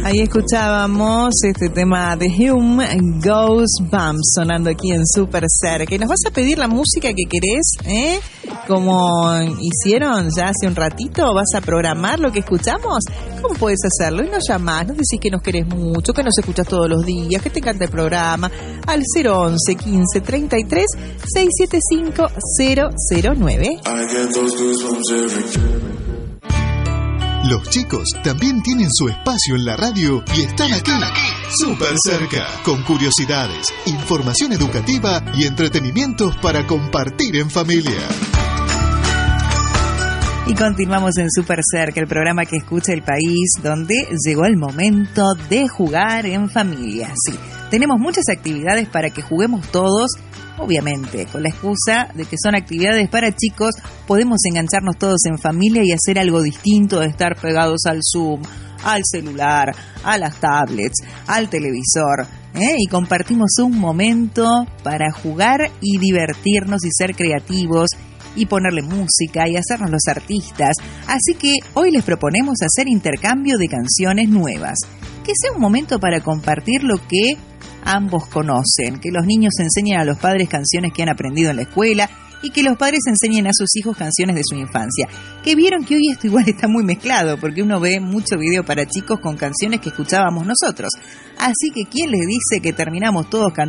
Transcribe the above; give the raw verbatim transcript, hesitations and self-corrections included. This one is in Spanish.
Ahí escuchábamos este tema de Hume, Goosebumps, sonando aquí en Super Cerca. ¿Y nos vas a pedir la música que querés, eh? Como hicieron ya hace un ratito, ¿vas a programar lo que escuchamos? ¿Cómo puedes hacerlo? Y nos llamás, nos decís que nos querés mucho, que nos escuchas todos los días, que te encanta el programa, al cero once, quince, treinta y tres, seiscientos setenta y cinco, cero cero nueve. Los chicos también tienen su espacio en la radio y están aquí, súper cerca, con curiosidades, información educativa y entretenimientos para compartir en familia. Y continuamos en Súper Cerca, el programa que escucha el país, donde llegó el momento de jugar en familia. Sí, tenemos muchas actividades para que juguemos todos. Obviamente, con la excusa de que son actividades para chicos, podemos engancharnos todos en familia y hacer algo distinto de estar pegados al Zoom, al celular, a las tablets, al televisor, ¿eh? Y compartimos un momento para jugar y divertirnos y ser creativos y ponerle música y hacernos los artistas. Así que hoy les proponemos hacer intercambio de canciones nuevas. Que sea un momento para compartir lo que ambos conocen, que los niños enseñen a los padres canciones que han aprendido en la escuela y que los padres enseñen a sus hijos canciones de su infancia. Que vieron que hoy esto igual está muy mezclado, porque uno ve mucho video para chicos con canciones que escuchábamos nosotros. Así que ¿quién les dice que terminamos todos cantando